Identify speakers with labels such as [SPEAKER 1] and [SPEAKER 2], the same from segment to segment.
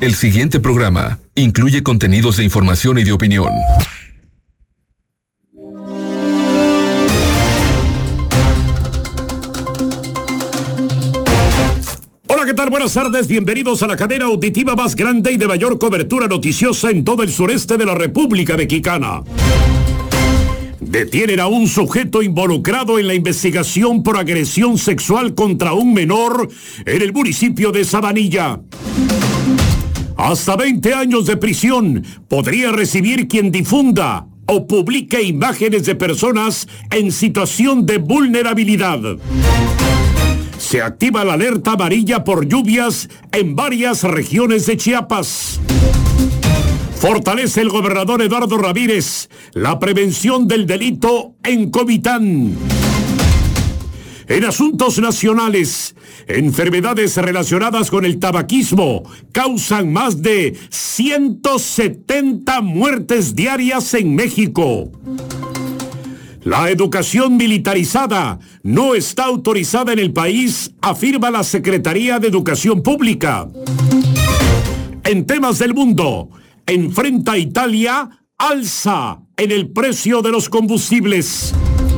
[SPEAKER 1] El siguiente programa incluye contenidos de información y de opinión.
[SPEAKER 2] Hola, ¿qué tal? Buenas tardes, bienvenidos a la cadena auditiva más grande y de mayor cobertura noticiosa en todo el sureste de la República Mexicana. Detienen a un sujeto involucrado en la investigación por agresión sexual contra un menor en el municipio de Sabanilla. Hasta 20 años de prisión podría recibir quien difunda o publique imágenes de personas en situación de vulnerabilidad. Se activa la alerta amarilla por lluvias en varias regiones de Chiapas. Fortalece el gobernador Eduardo Ramírez la prevención del delito en Comitán. En asuntos nacionales, enfermedades relacionadas con el tabaquismo causan más de 170 muertes diarias en México. La educación militarizada no está autorizada en el país, afirma la Secretaría de Educación Pública. En temas del mundo, enfrenta Italia alza en el precio de los combustibles.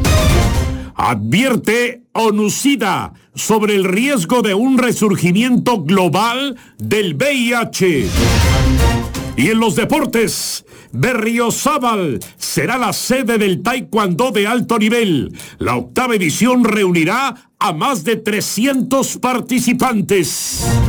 [SPEAKER 2] Advierte ONU-SIDA sobre el riesgo de un resurgimiento global del VIH. Y en los deportes, Berriozábal será la sede del taekwondo de alto nivel. La 8ª edición reunirá a más de 300 participantes.